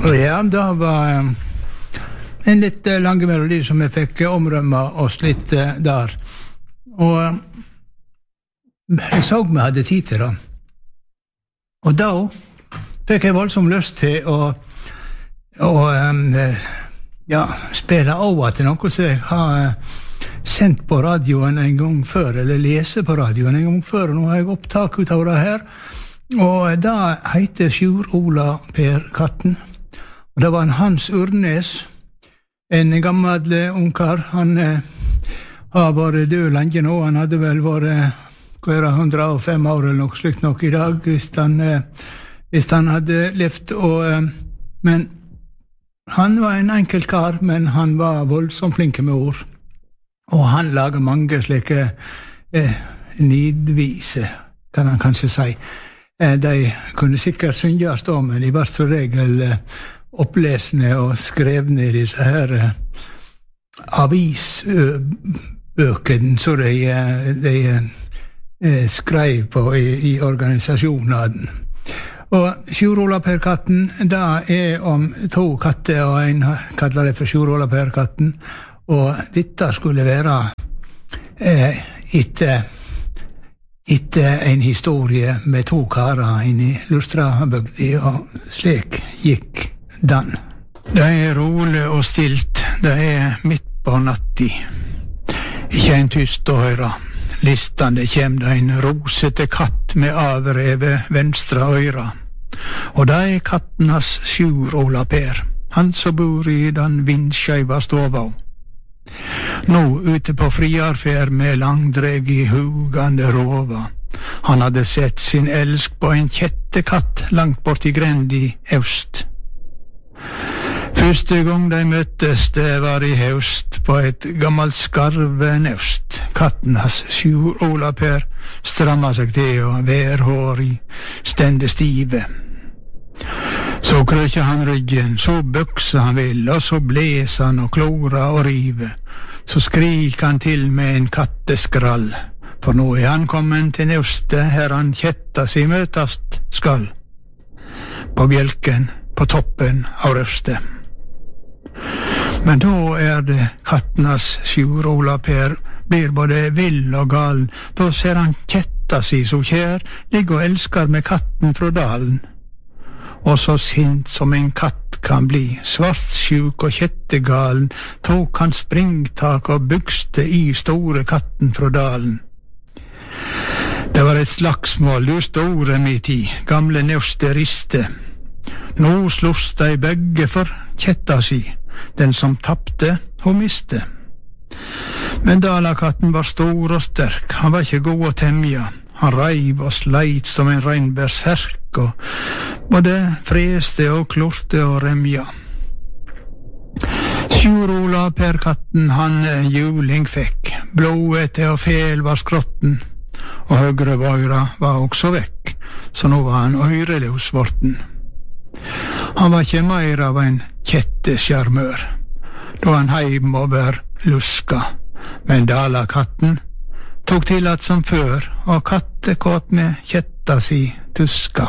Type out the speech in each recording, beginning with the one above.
Ja, det var en litt lang melodi som jeg fikk omrømme oss litt der. Og jeg så vi hadde tid til det. Og da fikk jeg voldsomt lyst til å spille over til noe som jeg har sendt på radioen en gang før, eller lese på radioen en gang før, og nå har jeg opptak ut av det her. Og det heter Sjur Ola Per Katten. Og det var en Hans Urnes, en gammel ungkar. Han har vært død lenge nå. Han hadde vel vært 105 år eller noe slikt nok i dag, hvis han hadde levd. Men han var en enkel kar, men han var voldsomt flink med ord. Og han lager mange slike nidvise, kan han kanskje si. De kunne sikkert synges da, men de var så regel opplesne og skrevne i disse her avisbøkene som de skrev på i organisasjonen. Og Sjur Ola Per Katten, det om 2 katter, og en kaller det for Sjur Ola Per Katten, og dette skulle være etter en historie med 2 karer inn i Lustrabygdi, og slik gikk den. Det rolig og stilt, det midt på natti. Ikke en tyst å høre. Listande kjem det en rosete katt med avrevet venstre øyra. Og det kattenas Sjur Ola Per, han som bor i den vindskjøyva stova. Nå ute på friarferd med langdreg i hugande rova. Han hadde sett sin elsk på en kjettekatt langt bort i grend i øst. Første gang de møttes, det var i høst, på et gammelt skarvenøst. Kattenas Sjur Ola Per stramma seg til, og værhåri stende stive. Så krøkja han ryggen, så bøksa han vill, og så bles han og klora og rive. Så skrik han til med en katteskrall, for nå han kommet til nøstet, her han kjetta si møtast skal. På bjelken, på toppen av røstet. Men da det kattenas Sjur Ola Per blir både vill og gal. Da ser han kjetta si så kjær, ligger og elskar med katten fra dalen. Og så sint som en katt kan bli, svartsjuk og kjettegalen, tok han springtak og bygste i store katten fra dalen. Det var et slagsmål, du store mitt i, gamle nøste riste. Nå sloss de begge for kjetta si, den som tappte og miste. Men dalakatten var stor og sterk, han var ikke god å temja. Han reiv og sleit som en reinberserk, og både freste og klorte og remja. Sjur Ola Per Katten, han juling fikk, blåete og fel var skrotten, og høyre vøyra var også vekk, så nå var han øyreløs vorten. Han var ikke mer av en kjettesjarmør, da han heim over luska, men dalakatten tok til at som før, og kattekåt med kjetta si tuska.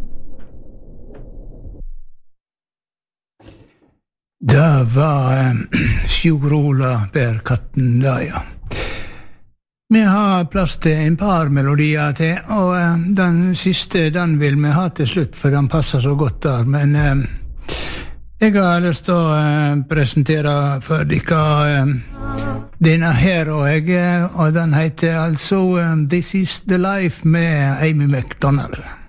Det var Sjur Ola Per Katten da, ja. Vi har plass til en par melodier til, og den siste, den vil vi ha til slutt, for den passer så godt der, men jeg har lyst til å presentere for dere denne her, og den heter altså This is the Life med Amy McDonald.